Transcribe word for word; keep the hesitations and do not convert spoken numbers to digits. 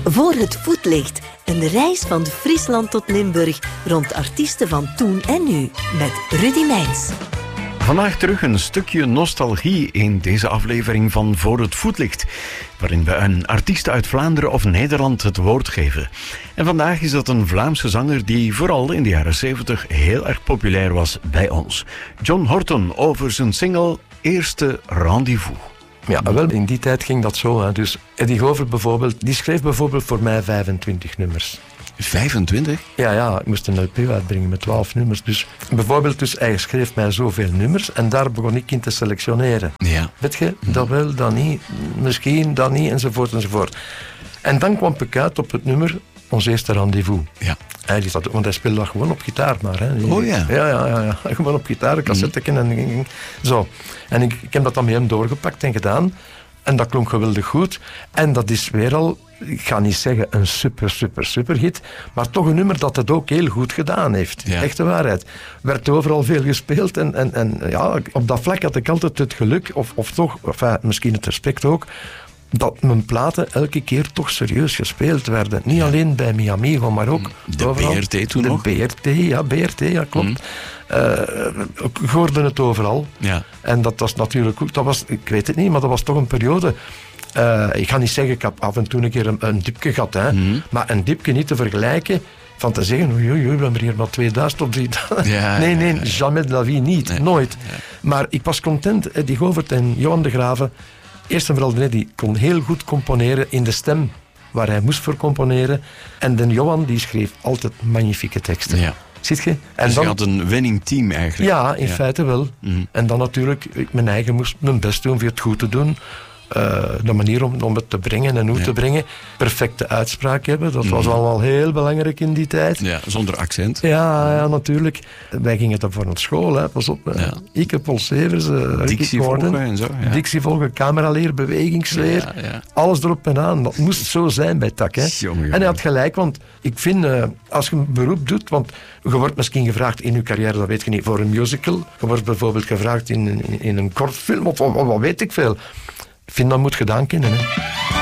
Voor het voetlicht. Een reis van Friesland tot Limburg rond artiesten van toen en nu. Met Rudy Meijns. Vandaag terug een stukje nostalgie in deze aflevering van Voor het voetlicht, waarin we een artiest uit Vlaanderen of Nederland het woord geven. En vandaag is dat een Vlaamse zanger die vooral in de jaren zeventig heel erg populair was bij ons. John Horton over zijn single Eerste Rendezvous. Ja, wel, in die tijd ging dat zo. Hè. Dus Eddie Govert bijvoorbeeld, die schreef bijvoorbeeld voor mij vijfentwintig nummers. vijfentwintig? Ja, ja, ik moest een L P uitbrengen met twaalf nummers. Dus bijvoorbeeld, dus, hij schreef mij zoveel nummers en daar begon ik in te selectioneren. Ja. Weet je, dat wel, dat niet, misschien, dat niet, enzovoort, enzovoort. En dan kwam ik uit op het nummer Ons Eerste Rendezvous. Ja. Hij is dat, want hij speelde dat gewoon op gitaar maar. Hè. Oh ja. Ja, ja, ja, ja. Gewoon op gitaar, een cassette mm. en zo. En ik, ik heb dat dan met hem doorgepakt en gedaan. En dat klonk geweldig goed. En dat is weer al, ik ga niet zeggen een super, super, super hit, maar toch een nummer dat het ook heel goed gedaan heeft. Ja. Echte waarheid. Werd overal veel gespeeld en, en, en ja, op dat vlak had ik altijd het geluk, of, of toch, enfin, misschien het respect ook, dat mijn platen elke keer toch serieus gespeeld werden. Niet ja. alleen bij Miamigo, maar ook de overal. B R T toen de nog? B R T, ja, B R T, ja, klopt. Mm. Uh, ik hoorde het overal. Ja. En dat was natuurlijk ook, dat was, ik weet het niet, maar dat was toch een periode. Uh, ik ga niet zeggen, ik heb af en toe een keer een, een diepje gehad, hè, mm. maar een diepje niet te vergelijken van te zeggen, oei, oei, oei, we hebben hier maar tweeduizend of drieduizend. Ja, nee, nee, ja, ja. Jamais de la vie niet, nee. Nooit. Ja. Maar ik was content, Eddie Govert en Johan de Graven. Eerst en vooral, die kon heel goed componeren in de stem waar hij moest voor componeren. En de Johan die schreef altijd magnifieke teksten. Ja. Ziet je? En dus dan, je had een winning team eigenlijk. Ja, in ja. feite wel. Mm-hmm. En dan natuurlijk, ik mijn eigen moest mijn best doen voor het goed te doen. Uh, de manier om, om het te brengen en hoe ja. te brengen. Perfecte uitspraak hebben, dat mm-hmm. was allemaal heel belangrijk in die tijd. Ja, zonder accent. Ja, ja, natuurlijk. Wij gingen dan voor naar school, hè. Pas op. Ja. Ike, Paul Severs, uh, Dictie volgen en zo. Ja. Dictie volgen, cameraleer, bewegingsleer. Ja, ja. Alles erop en aan. Dat moest zo zijn bij Tak. Hè. Jongen, en hij had gelijk, want ik vind, uh, als je een beroep doet, want je wordt misschien gevraagd in je carrière, dat weet je niet, voor een musical. Je wordt bijvoorbeeld gevraagd in, in, in een kortfilm of, of, of wat weet ik veel. Ik vind dat moet gedaan kunnen. Hè.